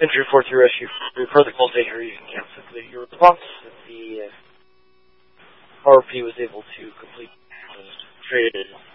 Entry 4 through rescue. Per the call data, you can cancel your response. The RP was able to complete trade